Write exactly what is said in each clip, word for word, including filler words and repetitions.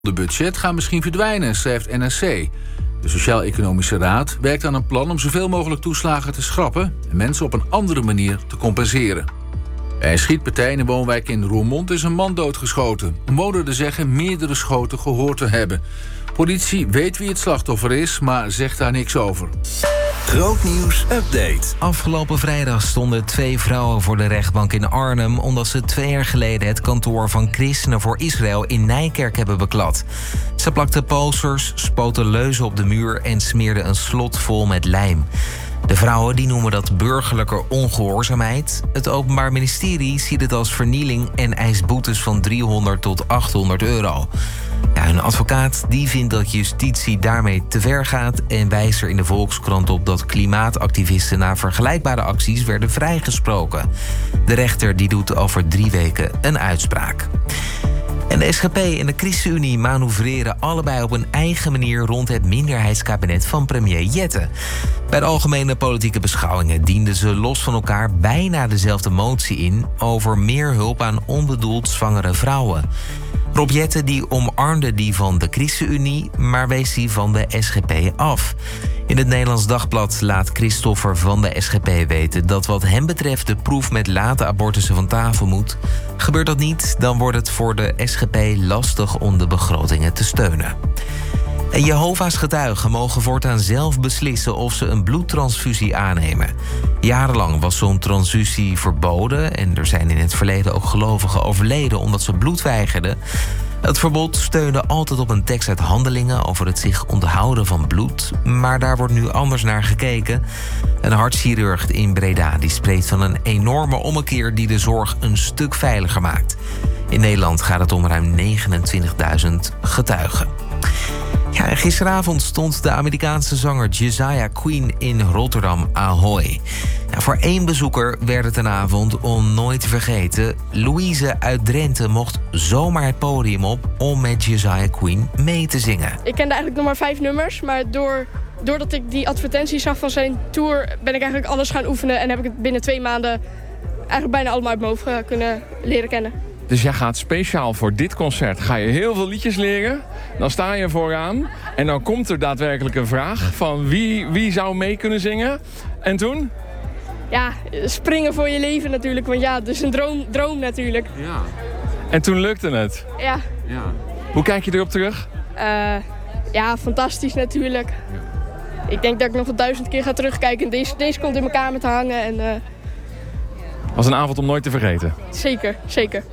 De budget gaan misschien verdwijnen, schrijft N R C. De Sociaal-Economische Raad werkt aan een plan om zoveel mogelijk toeslagen te schrappen en mensen op een andere manier te compenseren. Bij een schietpartij in een woonwijk in Roermond is een man doodgeschoten. Omwonenden zeggen meerdere schoten gehoord te hebben. Politie weet wie het slachtoffer is, maar zegt daar niks over. Grootnieuws update. Afgelopen vrijdag stonden twee vrouwen voor de rechtbank in Arnhem omdat ze twee jaar geleden het kantoor van Christenen voor Israël in Nijkerk hebben beklad. Ze plakten posters, spoten leuzen op de muur en smeerden een slot vol met lijm. De vrouwen die noemen dat burgerlijke ongehoorzaamheid. Het Openbaar Ministerie ziet het als vernieling en eist boetes van driehonderd tot achthonderd euro. Ja, een advocaat die vindt dat justitie daarmee te ver gaat en wijst er in de Volkskrant op dat klimaatactivisten na vergelijkbare acties werden vrijgesproken. De rechter die doet over drie weken een uitspraak. En de S G P en de ChristenUnie manoeuvreren allebei op een eigen manier rond het minderheidskabinet van premier Jette. Bij de algemene politieke beschouwingen dienden ze los van elkaar bijna dezelfde motie in over meer hulp aan onbedoeld zwangere vrouwen. Rob Jetten die omarmde die van de ChristenUnie, maar wees die van de S G P af. In het Nederlands Dagblad laat Christoffer van de S G P weten dat wat hem betreft de proef met late abortussen van tafel moet. Gebeurt dat niet, dan wordt het voor de S G P lastig om de begrotingen te steunen. En Jehovah's getuigen mogen voortaan zelf beslissen of ze een bloedtransfusie aannemen. Jarenlang was zo'n transfusie verboden en er zijn in het verleden ook gelovigen overleden omdat ze bloed weigerden. Het verbod steunde altijd op een tekst uit Handelingen over het zich onthouden van bloed, maar daar wordt nu anders naar gekeken. Een hartchirurg in Breda die spreekt van een enorme ommekeer die de zorg een stuk veiliger maakt. In Nederland gaat het om ruim negenentwintigduizend getuigen. Ja, en gisteravond stond de Amerikaanse zanger Josiah Quinn in Rotterdam Ahoy. Ja, voor één bezoeker werd het een avond om nooit te vergeten. Louise uit Drenthe mocht zomaar het podium op om met Josiah Quinn mee te zingen. Ik kende eigenlijk nog maar vijf nummers, maar door, doordat ik die advertentie zag van zijn tour ben ik eigenlijk alles gaan oefenen en heb ik het binnen twee maanden eigenlijk bijna allemaal uit mijn hoofd kunnen leren kennen. Dus jij gaat speciaal voor dit concert, ga je heel veel liedjes leren. Dan sta je vooraan en dan komt er daadwerkelijk een vraag van wie, wie zou mee kunnen zingen. En toen? Ja, springen voor je leven natuurlijk, want ja, het is een droom, droom natuurlijk. Ja. En toen lukte het? Ja. Ja. Hoe kijk je erop terug? Uh, ja, fantastisch natuurlijk. Ja. Ik denk dat ik nog wel duizend keer ga terugkijken en deze, deze komt in mijn kamer te hangen. En, uh... was een avond om nooit te vergeten. Zeker, zeker.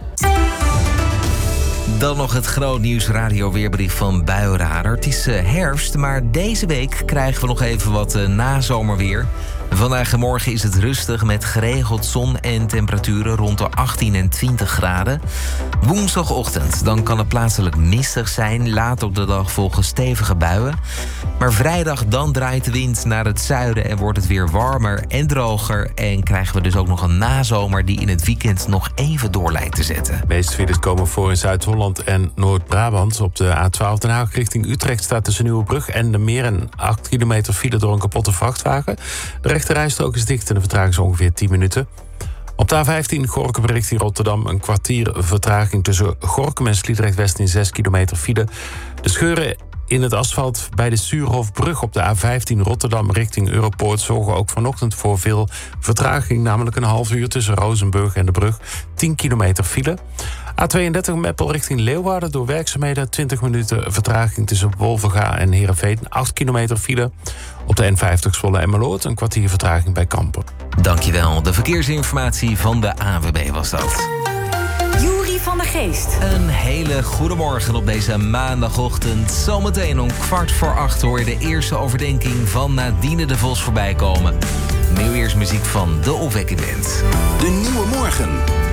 Dan nog het grootnieuws radioweerbericht van Buienradar. Het is uh, herfst, maar deze week krijgen we nog even wat uh, nazomerweer. Vandaag en morgen is het rustig met geregeld zon en temperaturen rond de achttien en twintig graden. Woensdagochtend, dan kan het plaatselijk mistig zijn. Later op de dag volgen stevige buien. Maar vrijdag dan draait de wind naar het zuiden en wordt het weer warmer en droger. En krijgen we dus ook nog een nazomer die in het weekend nog even door lijkt te zetten. De meeste files komen voor in Zuid-Holland en Noord-Brabant. Op de A twaalf Den Haag richting Utrecht staat tussen Nieuwebrug en de Meer een acht kilometer file door een kapotte vrachtwagen. De rechte rijstrook is dicht en de vertraging is ongeveer tien minuten. Op de A vijftien Gorinchem richting Rotterdam een kwartier vertraging tussen Gorinchem en Sliedrecht West in zes kilometer file. De scheuren in het asfalt bij de Suurhofbrug op de A vijftien Rotterdam richting Europoort zorgen ook vanochtend voor veel vertraging, namelijk een half uur tussen Rozenburg en de brug, tien kilometer file. A tweeëndertig Meppel richting Leeuwarden door werkzaamheden, twintig minuten vertraging tussen Wolvenga en Heerenveen, acht kilometer file. Op de N vijftig Zwolle en Meloord een kwartier vertraging bij Kampen. Dankjewel. De verkeersinformatie van de A N W B was dat. Juri van der Geest. Een hele goede morgen op deze maandagochtend. Zometeen om kwart voor acht hoor je de eerste overdenking van Nadine de Vos voorbij komen. Nu eerst muziek van de Opwekking Band. De Nieuwe Morgen.